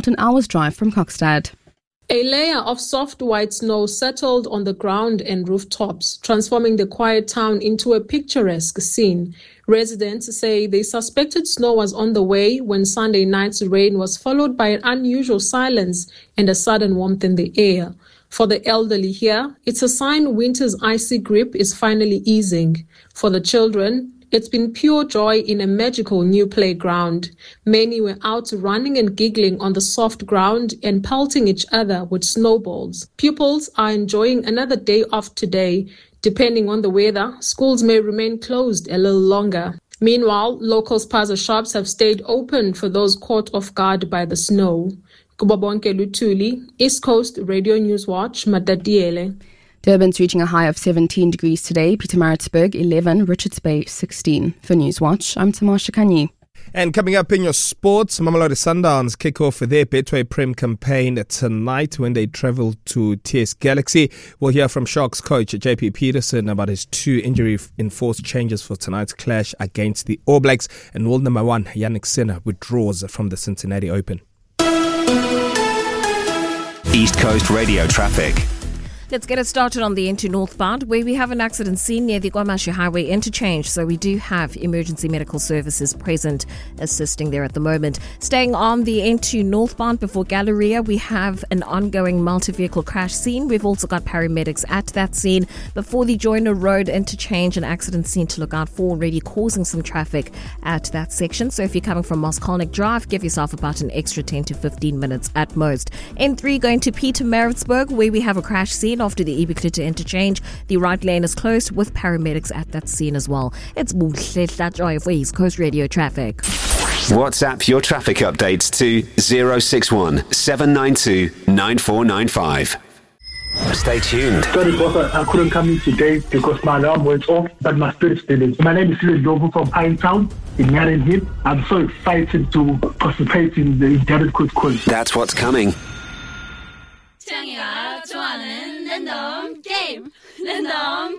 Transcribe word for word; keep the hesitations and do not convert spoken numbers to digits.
about an hour's drive from Kokstad. A layer of soft white snow settled on the ground and rooftops, transforming the quiet town into a picturesque scene. Residents say they suspected snow was on the way when Sunday night's rain was followed by an unusual silence and a sudden warmth in the air. For the elderly here, it's a sign winter's icy grip is finally easing. For the children, it's been pure joy in a magical new playground. Many were out running and giggling on the soft ground and pelting each other with snowballs. Pupils are enjoying another day off today. Depending on the weather, schools may remain closed a little longer. Meanwhile, local spaza shops have stayed open for those caught off guard by the snow. Kubabonke Lutuli, East Coast Radio News Watch, Matatiele. Durban's reaching a high of seventeen degrees today, Pietermaritzburg eleven, Richards Bay sixteen. For Newswatch, I'm Tamasha Kanyi. And coming up in your sports, Mamelodi Sundowns kick off their Betway Prem campaign tonight when they travel to T S Galaxy. We'll hear from Sharks coach J P Peterson about his two injury-enforced changes for tonight's clash against the All Blacks. And world number one, Yannick Sinner, withdraws from the Cincinnati Open. East Coast Radio traffic. Let's get it started on the N two northbound, where we have an accident scene near the KwaMashu Highway interchange. So we do have emergency medical services present assisting there at the moment. Staying on the N two northbound before Galleria, we have an ongoing multi-vehicle crash scene. We've also got paramedics at that scene. Before the Joyner Road interchange, an accident scene to look out for, already causing some traffic at that section. So if you're coming from Mosconic Drive, give yourself about an extra ten to fifteen minutes at most. N three going to Pietermaritzburg, where we have a crash scene after the Ibiklita interchange. The right lane is closed with paramedics at that scene as well. It's Muhle Joy for East Coast Radio traffic. WhatsApp your traffic updates to zero six one seven nine two nine four nine five. Stay tuned. Sorry, boss, I couldn't come in today because my alarm went off, but my spirit still is. My name is Cyril Dobu from Pinetown in Nyarin Hill. I'm so excited to participate in the Internet Quiz Quiz. That's what's coming. 창이가 좋아하는 랜덤 게임 랜덤